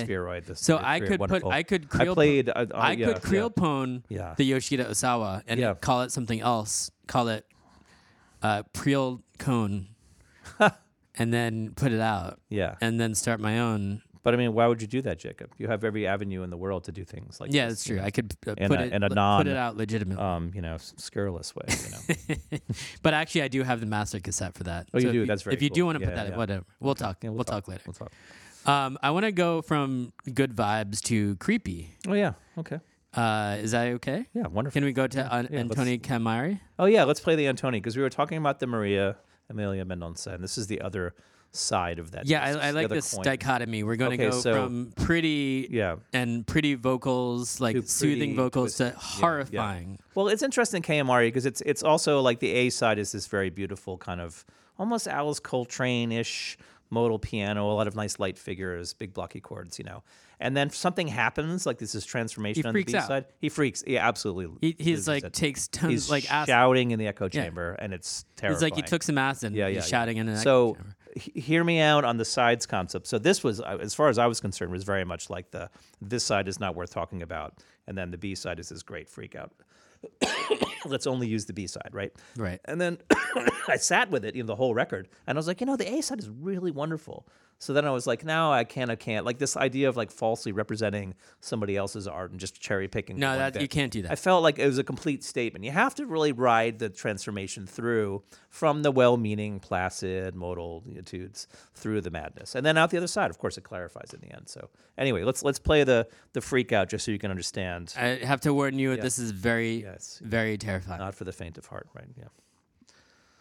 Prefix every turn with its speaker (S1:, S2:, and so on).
S1: spheroid. This
S2: So
S1: very,
S2: I
S1: very
S2: could
S1: wonderful.
S2: I could Creole
S1: I played.
S2: I
S1: yeah,
S2: could Creole pone
S1: Yeah.
S2: the Yoshida Osawa and
S1: Yeah.
S2: call it something else. Call it Priel cone, and then put it out,
S1: Yeah.
S2: and then start my own.
S1: But I mean, why would you do that, Jacob? You have every avenue in the world to do things like
S2: Yeah,
S1: this.
S2: that's true.
S1: you know,
S2: I could
S1: in
S2: put
S1: a-
S2: it
S1: in a
S2: put it out legitimately.
S1: scurrilous way. You know.
S2: But actually, I do have the master cassette for that.
S1: Oh, you
S2: So
S1: do?
S2: if
S1: That's very
S2: If you do
S1: cool.
S2: want to put
S1: Yeah,
S2: that,
S1: yeah.
S2: whatever. We'll talk.
S1: Yeah,
S2: We'll talk later.
S1: We'll talk.
S2: I want to go from good vibes to creepy.
S1: Oh yeah. Okay.
S2: Is that okay?
S1: Yeah. Wonderful.
S2: Can we go to
S1: yeah,
S2: Antoni Camari?
S1: Oh yeah. Let's play the Antoni because we were talking about the Maria Emilia Mendonça, and this is the other side of that.
S2: Yeah,
S1: disc,
S2: I
S1: the
S2: like
S1: other
S2: this
S1: coin.
S2: dichotomy. We're going to
S1: Okay,
S2: go
S1: so-
S2: from pretty
S1: Yeah.
S2: and pretty vocals, like
S1: To
S2: soothing
S1: pretty
S2: vocals, to
S1: twisted. Yeah,
S2: horrifying.
S1: Well, it's interesting, KMRE, because it's also like the A side is this very beautiful kind of almost Alice Coltrane-ish modal piano, a lot of nice light figures, big blocky chords, you know. And then something happens, like this is transformation
S2: He
S1: on the
S2: freaks
S1: B
S2: out.
S1: side. He freaks. Yeah, absolutely.
S2: He's
S1: loses
S2: like
S1: it.
S2: takes tons,
S1: He's
S2: like acid.
S1: shouting in the echo chamber, and it's terrifying.
S2: It's like he took some acid.
S1: Yeah,
S2: and
S1: yeah,
S2: he's
S1: yeah.
S2: shouting in an
S1: So
S2: echo chamber.
S1: hear me out on the sides concept. So this was, as far as I was concerned, was very much like this side is not worth talking about, and then the B side is this great freak out. Let's only use the B side, right?
S2: Right.
S1: And then I sat with it, the whole record, and I was like, the A side is really wonderful. So then I was like, no, I can't. Like this idea of like falsely representing somebody else's art and just cherry picking.
S2: No,
S1: one
S2: that
S1: bit.
S2: you can't do
S1: I
S2: that.
S1: felt like it was a complete statement. You have to really ride the transformation through from the well-meaning, placid modal etudes through the madness, and then out the other side. Of course, it clarifies in the end. So anyway, let's play the freak out just so you can understand.
S2: I have to warn you, this is very,
S1: Yes.
S2: very terrifying.
S1: Not for the faint of heart, right? Yeah.